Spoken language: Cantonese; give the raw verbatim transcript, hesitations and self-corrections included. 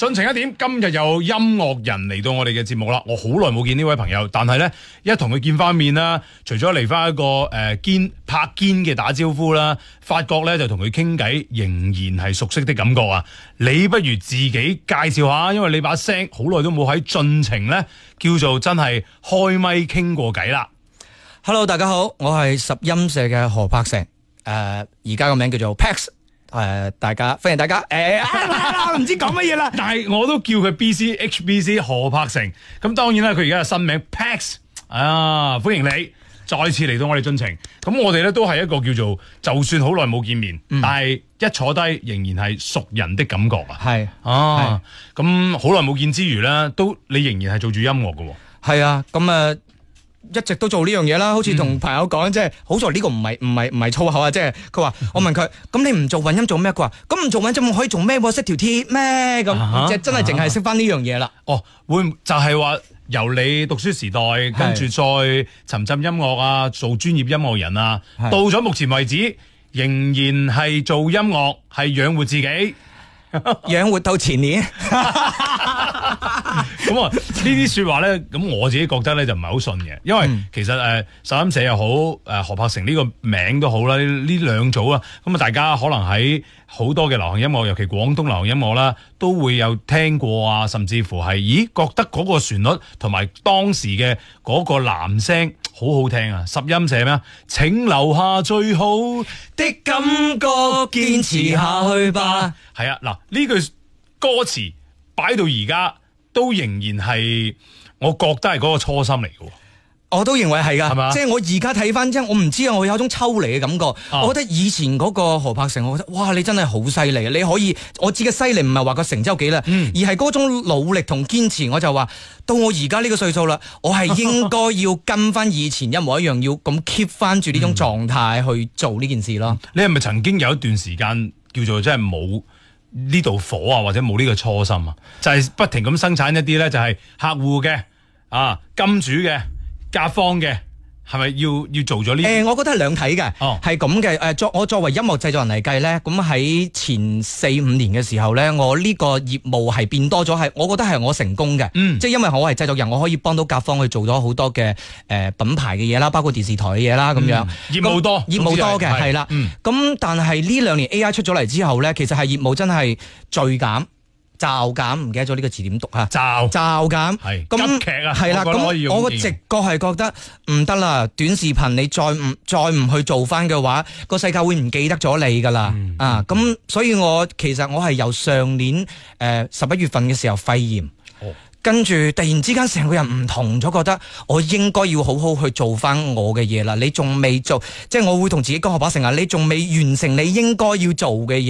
進程一點，今日有音樂人嚟到我哋嘅節目啦。我好耐冇見呢位朋友，但係咧一同佢見翻面啦，除咗嚟翻一個誒肩、呃、拍肩嘅打招呼啦，發覺咧就同佢傾偈，仍然係熟悉的感覺啊！你不如自己介紹下，因為你把聲好耐都冇喺進程咧，叫做真係開咪傾過偈啦。 Hello， 大家好，我係十音社嘅何柏成，誒而家個名叫做 Pax。誒、呃，大家歡迎大家，誒、欸，唔、啊、知講乜嘢啦， 但係我都叫佢 B C H B C 何柏成，咁當然啦，佢而家有新名 Pax， 啊，歡迎你再次嚟到我哋進程，咁我哋咧都係一個叫做，就算好耐冇見面，嗯、但係一坐低仍然係熟人的感覺啊， 係， 啊，咁好耐冇見之餘咧，都你仍然係做住音樂㗎喎， 係啊，咁誒。一直都做呢樣嘢啦，好似同朋友講，即係好在呢個唔係唔係唔係粗口啊！即係佢話我問佢，咁你唔做混音做咩？佢話咁唔做混音可以做咩？識條鐵咩？咁即係真係淨係識翻呢樣嘢啦。 哦，會就係話由你讀書時代，跟住再沉浸音樂啊，做專業音樂人啊，到咗目前為止，仍然係做音樂，係養活自己， 養活到前年。 咁啊，呢啲說話咧，咁我自己覺得咧就唔係好信嘅，因為其實誒，十音社又好，誒何柏成呢個名都好啦，呢兩組啊，咁啊，大家可能喺好多嘅流行音樂，尤其廣東流行音樂啦，都會有聽過啊，甚至乎係，咦，覺得嗰個旋律同埋當時嘅嗰個男聲好好聽啊！十音社咩啊？請留下最好的感覺，堅持下去吧。係啊，嗱呢句歌詞擺到而家。都仍然係，我覺得係嗰個初心嚟嘅。 我都認為係噶， 係， 即係我而家睇翻，即係我唔知啊，我有一種抽離嘅感覺。哦、我覺得以前嗰個何柏成，我覺得哇，你真係好犀利啊！你可以，我指嘅犀利唔係話個成績幾啦，嗯、而係嗰種努力同堅持。我就話到我而家呢個歲數啦，我係應該要跟翻以前一模一樣，要咁 keep 翻住呢種狀態去做呢件事咯。 嗯、你係咪曾經有一段時間叫做真係冇呢度火啊，或者冇呢個初心啊，就係、是、不停咁生產一啲咧，就係客戶嘅啊金主嘅甲方嘅，係咪要要做咗呢？誒、呃， 我覺得係兩睇嘅，係咁嘅。誒，作我作為音樂製作人嚟計咧，咁喺前四五年嘅時候咧，我呢個業務係變多咗，係我覺得係我成功嘅。嗯，即係因為我係製作人，我可以幫到甲方去做咗好多嘅誒、呃、品牌嘅嘢啦，包括電視台嘅嘢啦，咁樣、嗯、 業務多， 業務多嘅係啦。咁、嗯、但係呢兩年 A I 出咗嚟之後咧，其實係業務真係銳減。驟減，唔記得咗呢個字點讀啊？驟驟減係急劇啊！係啦，咁我個直覺係覺得唔得啦。短視頻你再唔再唔去做翻嘅話，個世界會唔記得咗你噶啦、嗯、啊！咁所以我其實我係由上年誒十一月份嘅時候肺炎，哦、跟住突然之間成個人唔同咗，覺得我應該要好好去做翻我嘅嘢啦。你仲未做，即係我會同自己講何柏成啊，你仲未完成你應該要做嘅嘢。